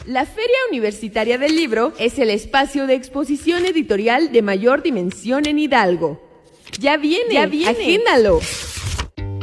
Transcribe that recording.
La Feria Universitaria del Libro es el espacio de exposición editorial de mayor dimensión en Hidalgo. Ya viene, agéndalo.